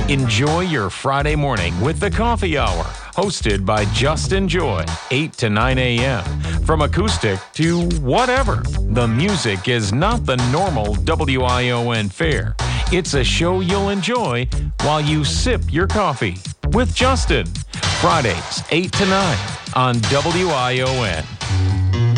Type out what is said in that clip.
Enjoy your Friday morning with the Coffee Hour, hosted by Justin Joy, 8 to 9 a.m. From acoustic to whatever, the music is not the normal WION fare. It's a show you'll enjoy while you sip your coffee with Justin. Fridays, 8 to 9 on WION.